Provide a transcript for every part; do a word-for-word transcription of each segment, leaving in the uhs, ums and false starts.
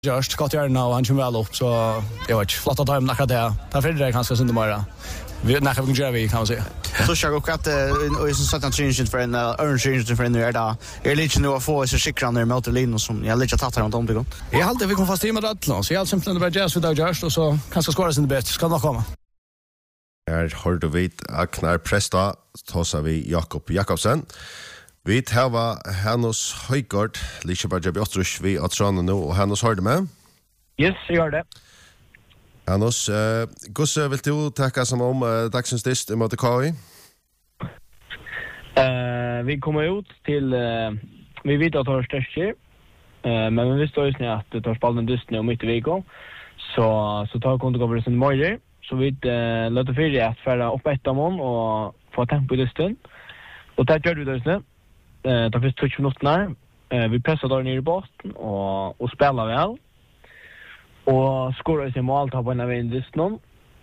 Just got jag nu och han kommer väl upp så jag vet inte flott att han näka det. Ta för det kanske synd bara. Vi näka vi kan vi kan se. Så ska jag att och är så sånt change för en orange change för en där där. Är lite nu att få så skickran där mot Lino som jag lite tatt runt om det går. Jag hade vi kom fast i med Atlant. Så jag helt simpelt bara just för just och så kanske skåra sin bäst ska nog komma. Här har du vet Aknar Presta tossa vi Jakob Jakobsen. Vi har Hannes Højgaard, lika bara jag Björtrus vi att träna nu och Hannes har det med. Yes, jag gör det. Hannes, eh gosse vill du tacka som om uh, dagsens dist mot K I? Eh vi kommer ut till uh, vi vet att det är störst. Eh men vi står ju snart att det tar spalten dist nu mitt i veckan. Så så tar kontokortet sen morgon så vi uh, låter för det att färra upp ett mån och få tempo i disten. Och där gör du det nu. Eh då finns tjugo minuter. Eh vi pressar där ner i botten och och spelar väl. Och skorar sig mål ta på en vinst någon.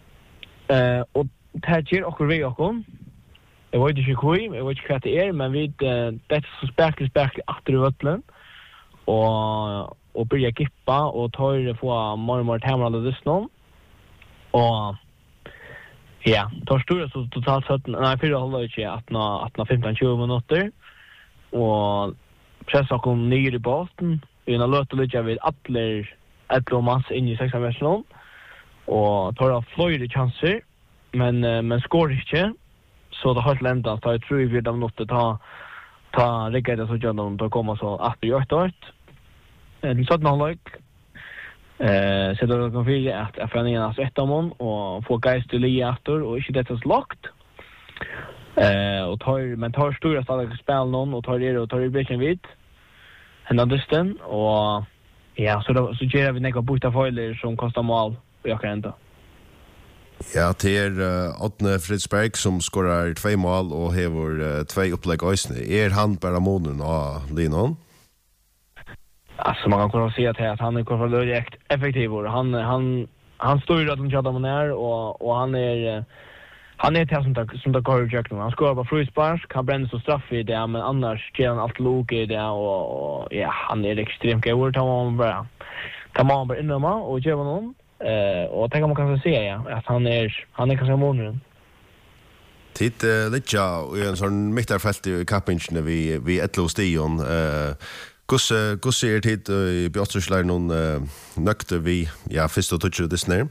Eh och täcker och vi och kom. Jag vet inte hur jag vet inte vad det är men vi det är så späckligt späckligt efter vattnet. Och och börja kippa och ta det få mormor hemma det någon. Och ja, tar stora så totalt sjutton nej fyra håller inte att nå att nå femton tjugo minuter. Och pressa kom ner i botten. Vi har låtit lite vid atler ett lomas in i sexa versionen och tar av flöjde chanser men men skår inte så det har lända att jag tror vi de måste ta ta räcka det så att de tar komma så att vi gör det. Det så att man like eh så då kan vi att afghanerna så ett mån och få geist till leator och inte det så lockt. Eh och tar men tar stora stadig spel någon och tar det och tar det breaking vid. En understand och ja, så då så ger vi några borta filer som kostar mål och jag kan inte. Ja, det är uh, Otne Fridsberg som skorar två mål och har uh, två upplägg ösne. Är han bara månen av Linon? Alltså man kan kunna se att han är korrekt effektiv och han han han står ju att de chatta med ner och och han är han är till som där som där går jag nu. Han skorar på frispark, kan bränna så straff i det men annars ger han allt lok i det och, och ja, han är extremt god tar man bara. Tar man bara innan man och gör någon eh och tänker man kanske se ja att han är han är kanske månaden. Titt uh, lite och en sån mitterfält i kappingen när vi vi Etlo Stion eh Gus gus är tid i Björtruslar någon nökte vi ja först och touch det snär.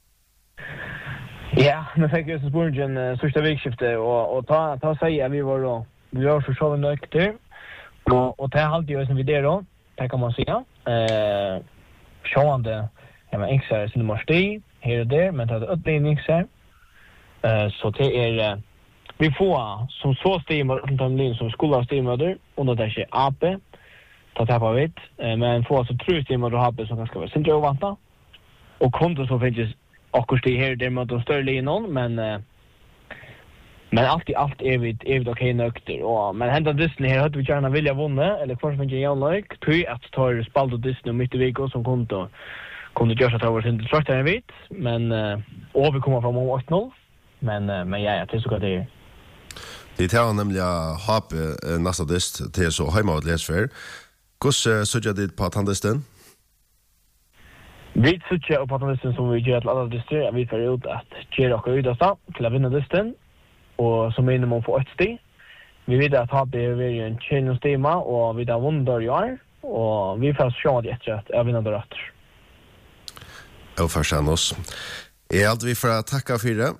Ja, men fick ju så spurgen första veckoskiftet och och ta ta säga vi var då vi var för så nökte och och ta halt ju som vi det då. Det kan man säga. Eh sjående ja men extra sin måste här och där men det uppdelning så eh så det är vi får som så stämmer runt om lin som skola stämmer där och då det är A P ta tappa vet men får så tror stämmer då har som ganska vara sen då vanta och konto så finns och det här där mot de större linon men men allt i allt är vi är vi okej nökter och men hända Disney här hade vi gärna vilja vinna eller för att jag like tror att ta spalt och Disney mitt i veckan som konto kunde göra så att det var inte så där vet men och vi kommer från åtta noll men men ja jag tycker att det är det tar nämligen hopp nästa dist till så hemma att läsa för hur så jag det på tandsten. Vi söker på den som vi gör till alla distrikt. Vi får ut att göra och utasta till att vinna disten. Och som minimum få ett steg. Vi vet att ha det är en tjänstema och vi har vunnit i år. Och vi får se att det är att vinna det rätt. Och förstås oss. Är allt vi får tacka för det.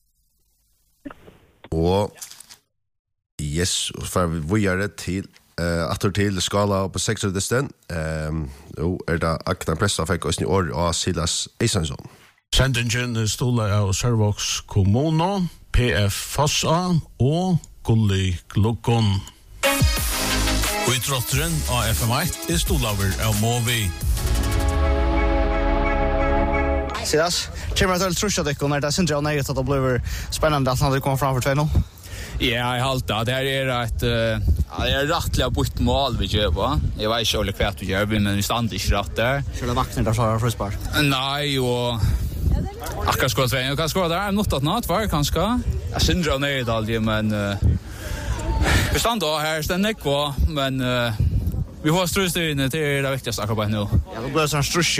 Och yes, för vi gör det till Uh, atter til skala på sex disten. Ehm um, er da Aknar Presta fikk oss i år av Silas Eisansson. Sendingen stola av Servox Kommuno, P F Fossa og Gulli Glukon. Og i trotteren av F M ett er stola av Movi. Silas, kommer att trusha dig när det syns jag nej att det blir spännande att han kommer fram för två noll. Ja, jag halta. Det här är ett uh, ja, det är rättliga bort mål vi gör va. Jag vet inte hur kvart vi gör men vi stannar inte rätt där. Så det vaknar där så frispark. Nej och akkurat ska jag kan skåra där något att natt var kanske. Jag syndrar ner det alltid men uh, vi stannar här stannar kvar men uh, vi har strøstøyene til det viktigste akkurat nå. Ja, det blir sånn strush